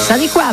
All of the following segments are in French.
Ça décoiffe.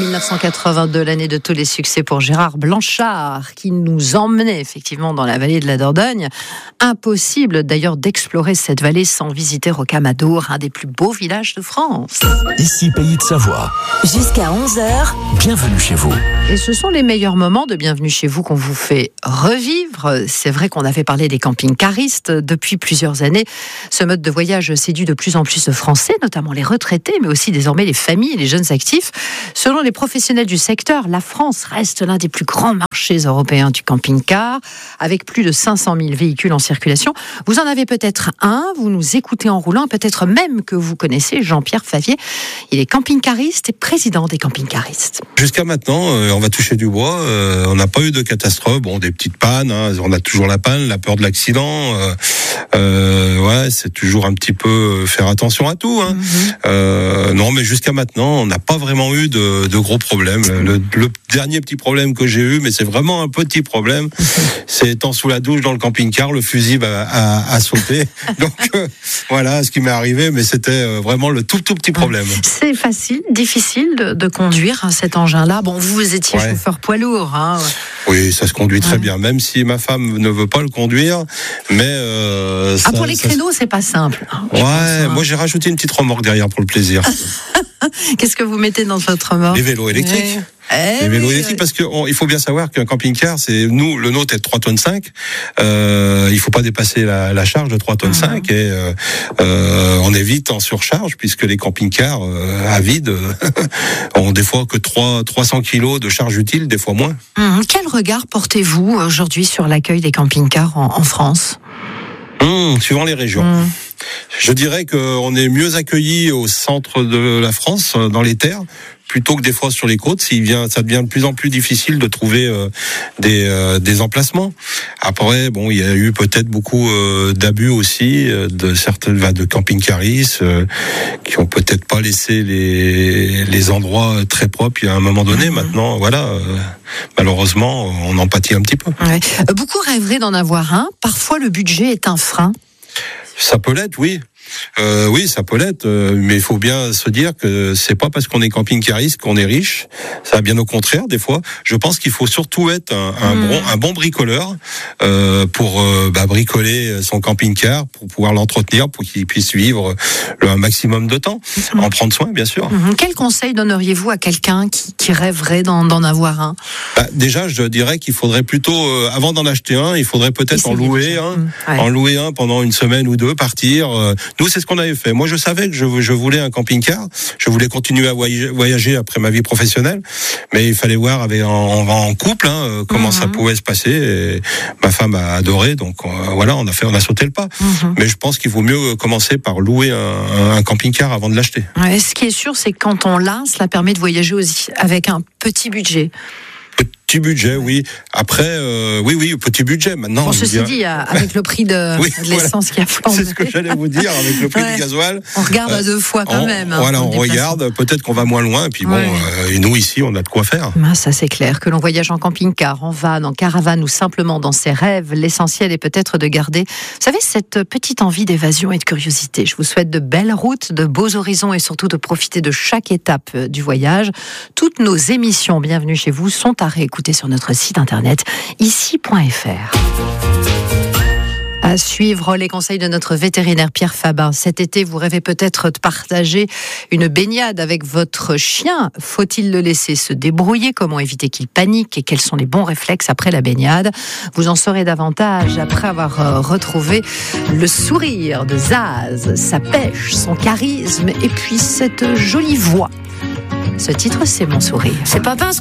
1982, l'année de tous les succès pour Gérard Blanchard, qui nous emmenait effectivement dans la vallée de la Dordogne. Impossible d'ailleurs d'explorer cette vallée sans visiter Rocamadour, un des plus beaux villages de France. Ici, Pays de Savoie. Jusqu'à 11h. Bienvenue chez vous. Et ce sont les meilleurs moments de Bienvenue chez vous qu'on vous fait revivre. C'est vrai qu'on avait parlé des camping-caristes depuis plusieurs années. Ce mode de voyage séduit de plus en plus de Français, notamment les retraités, mais aussi désormais les familles et les jeunes actifs. Selon les professionnels du secteur, la France reste l'un des plus grands marchés européens du camping-car, avec plus de 500 000 véhicules en circulation. Vous en avez peut-être un, vous nous écoutez en roulant, peut-être même que vous connaissez Jean-Pierre Favier. Il est camping-cariste et président des camping-caristes. Jusqu'à maintenant, on va toucher du bois, on n'a pas eu de catastrophe, bon, des petites pannes, hein, on a toujours la panne, la peur de l'accident, ouais, c'est toujours un petit peu faire attention à tout, hein. Non, mais jusqu'à maintenant, on n'a pas vraiment eu de gros problèmes. Le dernier petit problème que j'ai eu, mais c'est vraiment un petit problème, c'est étant sous la douche dans le camping-car, le fusible a sauté. Donc voilà ce qui m'est arrivé, mais c'était vraiment le tout petit problème. C'est facile, difficile de conduire cet engin-là. Bon, vous étiez chauffeur poids lourd, hein. Oui, ça se conduit très bien, même si ma femme ne veut pas le conduire. Mais pour les créneaux, c'est pas simple. Moi j'ai rajouté une petite remorque derrière pour le plaisir. Qu'est-ce que vous mettez dans votre remorque ? Les vélos électriques. Les vélos électriques, parce que il faut bien savoir qu'un camping-car, c'est nous, le nôtre est de 3,5 tonnes. Il faut pas dépasser la charge de 3,5 tonnes et on est vite en surcharge puisque les camping-cars à vide ont des fois que 300 kilos de charge utile, des fois moins. Quel regard portez-vous aujourd'hui sur l'accueil des camping-cars en France ? Suivant les régions. Je dirais qu'on est mieux accueillis au centre de la France, dans les terres, plutôt que des fois sur les côtes. Ça devient de plus en plus difficile de trouver des emplacements. Après, bon, il y a eu peut-être beaucoup d'abus aussi de certains de camping-caristes qui ont peut-être pas laissé les endroits très propres. Il y a un moment donné, maintenant, voilà. Malheureusement, on en pâtit un petit peu. Ouais. Beaucoup rêveraient d'en avoir un. Parfois, le budget est un frein. Ça peut l'être, oui. Oui, ça peut l'être, mais il faut bien se dire que c'est pas parce qu'on est camping-cariste qu'on est riche. Ça, bien au contraire, des fois. Je pense qu'il faut surtout être un bon bricoleur pour bricoler son camping-car, pour pouvoir l'entretenir, pour qu'il puisse vivre un maximum de temps, en prendre soin, bien sûr. Quel conseil donneriez-vous à quelqu'un qui rêverait d'en avoir un ? Déjà, je dirais qu'il faudrait plutôt, avant d'en acheter un, il faudrait peut-être en louer un pendant une semaine ou deux, partir. Nous, c'est ce qu'on avait fait. Moi, je savais que je voulais un camping-car. Je voulais continuer à voyager après ma vie professionnelle. Mais il fallait voir en couple comment ça pouvait se passer. Et ma femme a adoré. Donc, voilà, on a sauté le pas. Mais je pense qu'il vaut mieux commencer par louer un camping-car avant de l'acheter. Ouais, ce qui est sûr, c'est que quand on l'a, cela permet de voyager aussi avec un petit budget. Petit budget, oui. Après, oui, petit budget. Maintenant, bon, ceci dit, avec le prix de l'essence qui a flambé. C'est ce que j'allais vous dire, avec le prix du gasoil. On regarde à deux fois quand même. Voilà, on regarde. Peut-être qu'on va moins loin. Et puis et nous, ici, on a de quoi faire. Ça, c'est clair. Que l'on voyage en camping-car, en van, en caravane ou simplement dans ses rêves, l'essentiel est peut-être de garder, vous savez, cette petite envie d'évasion et de curiosité. Je vous souhaite de belles routes, de beaux horizons et surtout de profiter de chaque étape du voyage. Toutes nos émissions, Bienvenue chez vous, sont à réécouter sur notre site internet ici.fr. À suivre les conseils de notre vétérinaire Pierre Fabin. Cet été, vous rêvez peut-être de partager une baignade avec votre chien. Faut-il le laisser se débrouiller ? Comment éviter qu'il panique ? Et quels sont les bons réflexes après la baignade ? Vous en saurez davantage après avoir retrouvé le sourire de Zaz, sa pêche, son charisme et puis cette jolie voix. Ce titre, c'est Mon sourire. C'est pas parce